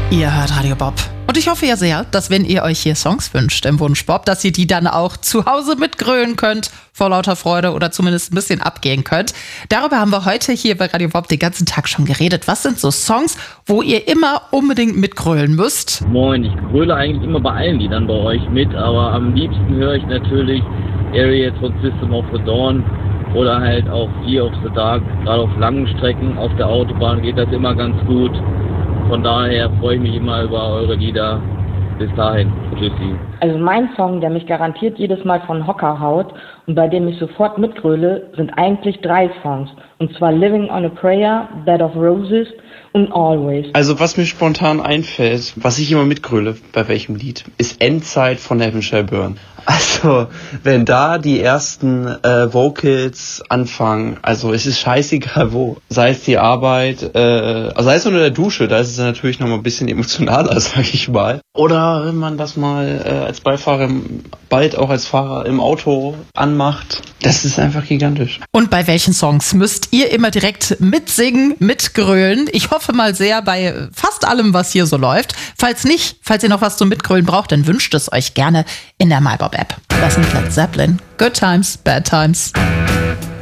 Ihr hört Radio Bob. Und ich hoffe ja sehr, dass wenn ihr euch hier Songs wünscht im Wunsch Bob, dass ihr die dann auch zu Hause mitgrölen könnt, vor lauter Freude oder zumindest ein bisschen abgehen könnt. Darüber haben wir heute hier bei Radio Bob den ganzen Tag schon geredet. Was sind so Songs, wo ihr immer unbedingt mitgrölen müsst? Moin, ich gröle eigentlich immer bei allen Liedern bei euch mit, aber am liebsten höre ich natürlich Areas von System of a Down oder halt auch Fear of the Dark. Gerade auf langen Strecken auf der Autobahn geht das immer ganz gut. Von daher freue ich mich immer über eure Lieder. Bis dahin. Tschüssi. Also mein Song, der mich garantiert jedes Mal von Hocker haut und bei dem ich sofort mitgröle, sind eigentlich 3 Songs. Und zwar Living on a Prayer, Bed of Roses und Always. Also was mir spontan einfällt, was ich immer mitgröle, bei welchem Lied, ist Endzeit von Heaven Shall Burn. Also, wenn da die ersten Vocals anfangen, also es ist scheißegal wo, sei es die Arbeit, sei es unter der Dusche, da ist es natürlich noch mal ein bisschen emotionaler, sag ich mal. Oder wenn man das mal als Beifahrer, bald auch als Fahrer im Auto anmacht, das ist einfach gigantisch. Und bei welchen Songs müsst ihr immer direkt mitsingen, mitgrölen? Ich hoffe mal sehr bei fast allem, was hier so läuft. Falls nicht, falls ihr noch was zum Mitgrölen braucht, dann wünscht es euch gerne in der MyBob App. Das sind Led Zeppelin. Good Times, Bad Times.